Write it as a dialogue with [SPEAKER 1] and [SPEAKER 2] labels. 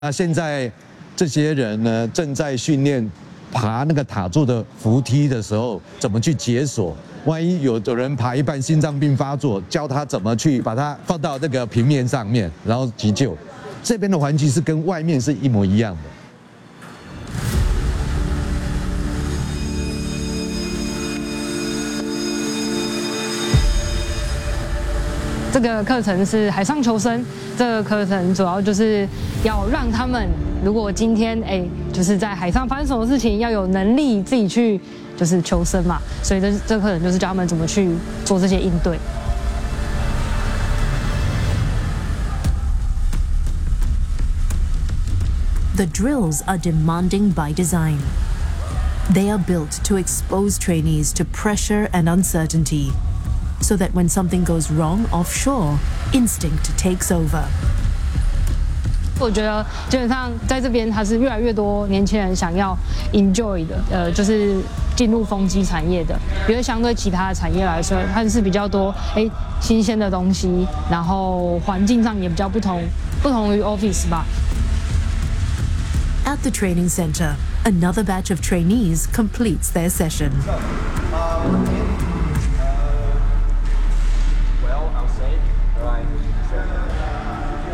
[SPEAKER 1] 那现在这些人呢，正在训练爬那个塔座的扶梯的时候，怎么去解锁？万一有的人爬一半心脏病发作，教他怎么去把它放到那个平面上面，然后急救。这边的环境是跟外面是一模一样的。
[SPEAKER 2] 这个课程是海上求生，这个课程主要就是要让他们，如果今天就是在海上发生什么事情，要有能力自己去就是求生嘛，所以这课程就是教他们怎么去做这些应对。
[SPEAKER 3] The drills are demanding by design. They are built to expose trainees to pressure and uncertainty, so that when something goes wrong offshore, instinct takes over.
[SPEAKER 2] 我觉得基本上在这边还是越来越多年轻人想要 enjoy 的，就是进入风机产业的，因为相对其他的产业来说，它是比较多新鲜的东西，然后环境上也比较不同于 office 吧。
[SPEAKER 3] At the training center, another batch of trainees completes their session.
[SPEAKER 4] Well, I'll say, all right.